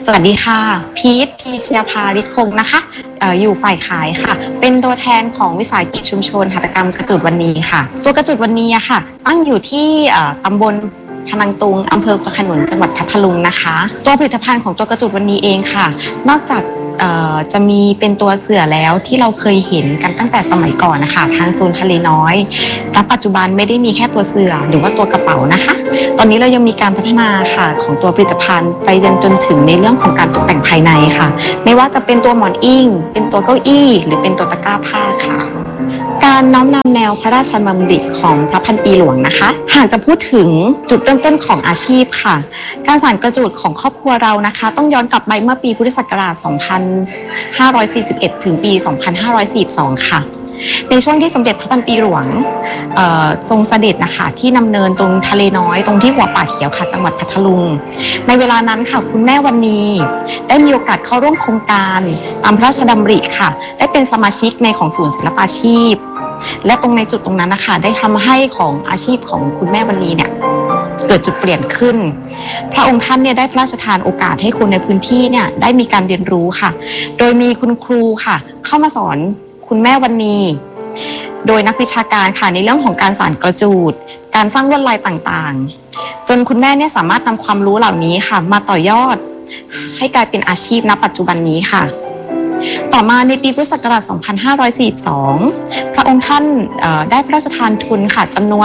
สวัสดีค่ะพีชยาภาฤทธิ์คงนะคะอยู่ฝ่ายขายค่ะเป็นตัวแทนของวิสาหกิจชุมชนหัตถกรรมกระจุดวันนี้ค่ะตัวกระจุดวันนี้ค่ะตั้งอยู่ที่ตำบลพนังตุงอำเภอขวขนุนจังหวัดพัทลุงนะคะตัวผลิตภัณฑ์ของตัวกระจุดวันนี้เองค่ะนอกจากจะมีเป็นตัวเสื่อแล้วที่เราเคยเห็นกันตั้งแต่สมัยก่อนนะคะทางโซนทะเลน้อยณปัจจุบันไม่ได้มีแค่ตัวเสื่อหรือว่าตัวกระเป๋านะคะตอนนี้เรายังมีการพัฒนาค่ะของตัวผลิตภัณฑ์ไปจนถึงในเรื่องของการตกแต่งภายในค่ะไม่ว่าจะเป็นตัวหมอนอิงเป็นตัวเก้าอี้หรือเป็นตัวตะกร้าผ้าค่ะการน้อมนำแนวพระราชดำริของพระพันปีหลวงนะคะหากจะพูดถึงจุดเริ่มต้นของอาชีพค่ะการสานกระจุดของครอบครัวเรานะคะต้องย้อนกลับไปเมื่อปีพุทธศักราช 2541 ถึงปี 2542 ค่ะในช่วงที่สมเด็จพระพันปีหลวงทรงเสด็จนะคะที่นำเนินตรงทะเลน้อยตรงที่หัวป่าเขียวค่ะจังหวัดพัทลุงในเวลานั้นค่ะคุณแม่วันนี้ได้มีโอกาสเข้าร่วมโครงการตามพระราชดำริค่ะได้เป็นสมาชิกในของศูนย์ศิลปาชีพและตรงในจุดตรงนั้นนะคะได้ทำให้ของอาชีพของคุณแม่วันนี้เนี่ยเกิดจุดเปลี่ยนขึ้นพระองค์ท่านเนี่ยได้พระราชทานโอกาสให้คนในพื้นที่เนี่ยได้มีการเรียนรู้ค่ะโดยมีคุณครูค่ะเข้ามาสอนคุณแม่วันนี้โดยนักวิชาการค่ะในเรื่องของการสานกระจูดการสร้างลวดลายต่างๆจนคุณแม่เนี่ยสามารถนำความรู้เหล่านี้ค่ะมาต่อยอดให้กลายเป็นอาชีพณปัจจุบันนี้ค่ะต่อมาในปีพุทธศักราช 2542 พระองค์ท่านได้พระราชทานทุนค่ะจำนวน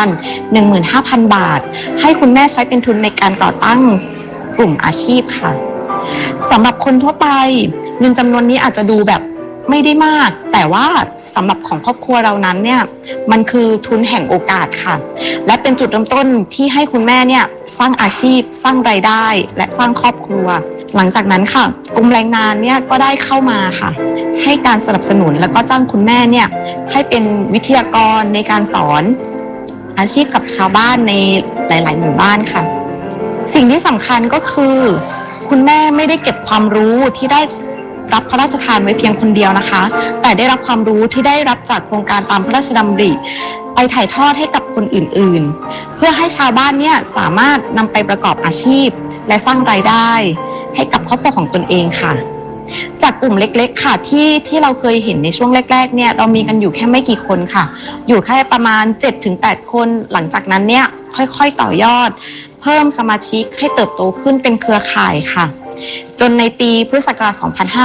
15,000 บาทให้คุณแม่ใช้เป็นทุนในการก่อตั้งกลุ่มอาชีพค่ะสำหรับคนทั่วไปเงินจำนวนนี้อาจจะดูแบบไม่ได้มากแต่ว่าสำหรับของครอบครัวเรานั้นเนี่ยมันคือทุนแห่งโอกาสค่ะและเป็นจุดเริ่มต้นที่ให้คุณแม่เนี่ยสร้างอาชีพสร้างรายได้และสร้างครอบครัวหลังจากนั้นค่ะกรมแรงงานเนี่ยก็ได้เข้ามาค่ะให้การสนับสนุนแล้วก็จ้างคุณแม่เนี่ยให้เป็นวิทยากรในการสอนอาชีพกับชาวบ้านในหลายๆหมู่บ้านค่ะสิ่งที่สำคัญก็คือคุณแม่ไม่ได้เก็บความรู้ที่ได้รับพระราชทานไว้เพียงคนเดียวนะคะแต่ได้รับความรู้ที่ได้รับจากโครงการตามพระราชดำริไปถ่ายทอดให้กับคนอื่นๆเพื่อให้ชาวบ้านเนี่ยสามารถนำไปประกอบอาชีพและสร้างรายได้ให้กับครอบครัวของตนเองค่ะจากกลุ่มเล็กๆค่ะที่เราเคยเห็นในช่วงแรกๆเนี่ยเรามีกันอยู่แค่ไม่กี่คนค่ะอยู่แค่ประมาณ 7-8 คนหลังจากนั้นเนี่ยค่อยๆต่อยอดเพิ่มสมาชิกให้เติบโตขึ้นเป็นเครือข่ายค่ะจนในปีพุทธศักราช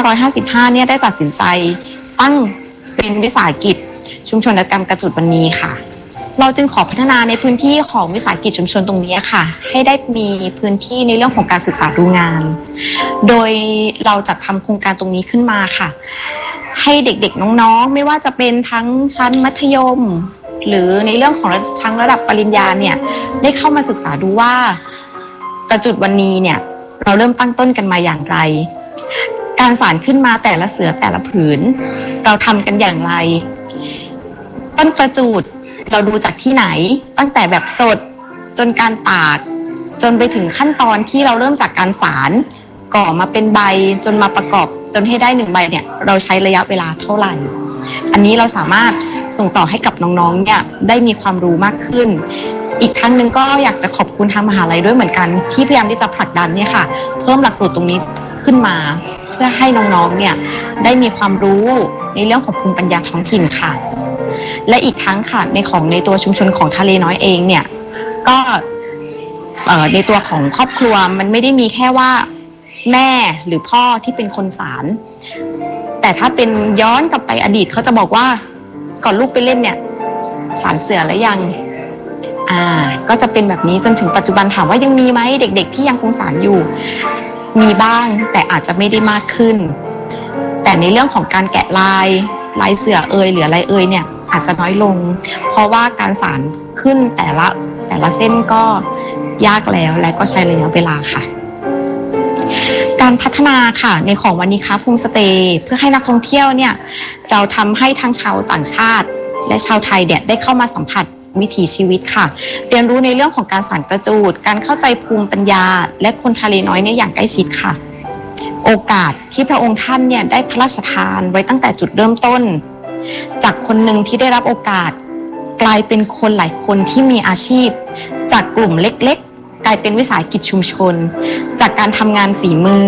2555 เนี่ยได้ตัดสินใจตั้งเป็นวิสาหกิจชุมชนหัตถกรรมกระจุดวันนี้ค่ะเราจึงขอพัฒนาในพื้นที่ของวิสาหกิจชุมชนตรงนี้ค่ะให้ได้มีพื้นที่ในเรื่องของการศึกษาดูงานโดยเราจัดทำโครงการตรงนี้ขึ้นมาค่ะให้เด็กๆน้องๆไม่ว่าจะเป็นทั้งชั้นมัธยมหรือในเรื่องของทั้งระดับปริญญาเนี่ยได้เข้ามาศึกษาดูว่ากระจุดวันนี้เนี่ยเราเริ่มตั้งต้นกันมาอย่างไรการสานขึ้นมาแต่ละเสือแต่ละผืนเราทำกันอย่างไรต้นกระจูดเราดูจากที่ไหนตั้งแต่แบบสดจนการตากจนไปถึงขั้นตอนที่เราเริ่มจากการสานก่อมาเป็นใบจนมาประกอบจนให้ได้1ใบเนี่ยเราใช้ระยะเวลาเท่าไหร่อันนี้เราสามารถส่งต่อให้กับน้องๆเนี่ยได้มีความรู้มากขึ้นอีกทั้งหนึ่งก็อยากจะขอบคุณทางมหาลัยด้วยเหมือนกันที่พยายามที่จะผลักดันเนี่ยค่ะเพิ่มหลักสูตรตรงนี้ขึ้นมาเพื่อให้น้องๆเนี่ยได้มีความรู้ในเรื่องของภูมิปัญญาท้องถิ่นค่ะและอีกทั้งค่ะในตัวชุมชนของทะเลน้อยเองเนี่ยก็ในตัวของครอบครัวมันไม่ได้มีแค่ว่าแม่หรือพ่อที่เป็นคนสานแต่ถ้าเป็นย้อนกลับไปอดีตเขาจะบอกว่าก่อนลูกไปเล่นเนี่ยสานเสือแล้วยังก็จะเป็นแบบนี้จนถึงปัจจุบันถามว่ายังมีไหมเด็กๆที่ยังคงสานอยู่มีบ้างแต่อาจจะไม่ได้มากขึ้นแต่ในเรื่องของการแกะลายเสือหรืออะไรเนี่ยอาจจะน้อยลงเพราะว่าการสานขึ้นแต่ละเส้นก็ยากแล้วและก็ใช้ระยะเวลาค่ะการพัฒนาค่ะในของวันนี้ค่ะโฮมสเตย์เพื่อให้นักท่องเที่ยวเนี่ยเราทำให้ทั้งชาวต่างชาติและชาวไทยเนี่ยได้เข้ามาสัมผัสวิถีชีวิตค่ะเรียนรู้ในเรื่องของการสานกระจูดการเข้าใจภูมิปัญญาและคนทะเลน้อยเนี่ยอย่างใกล้ชิดค่ะโอกาสที่พระองค์ท่านเนี่ยได้พระราชทานไว้ตั้งแต่จุดเริ่มต้นจากคนหนึ่งที่ได้รับโอกาสกลายเป็นคนหลายคนที่มีอาชีพจากกลุ่มเล็กๆกลายเป็นวิสาหกิจชุมชนจากการทำงานฝีมือ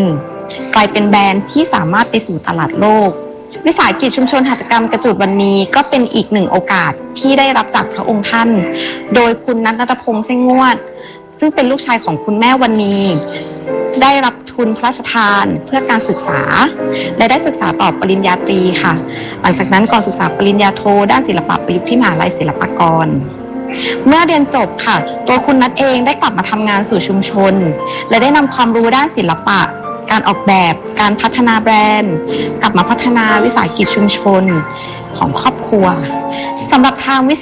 กลายเป็นแบรนด์ที่สามารถไปสู่ตลาดโลกวิสาหกิจชุมชนหัตถกรรมกระจูดวันนี้ก็เป็นอีกหนึ่งโอกาสที่ได้รับจากพระองค์ท่านโดยคุณณัฐพงษ์เส้งงวดซึ่งเป็นลูกชายของคุณแม่วันนี้ได้รับทุนพระราชทานเพื่อการศึกษาและได้ศึกษาต่อปริญญาตรีค่ะหลังจากนั้นก่อนศึกษาปริญญาโทด้านศิลปะประยุกต์ที่มหาลัยศิลปากรเมื่อเรียนจบค่ะตัวคุณนัทเองได้กลับมาทำงานสู่ชุมชนและได้นำความรู้ด้านศิลปะการออกแบบการพัฒนาแบรนด์กลับมาพัฒนาวิสาหกิจชุมชนของครอบครัวสำหรับทางวิ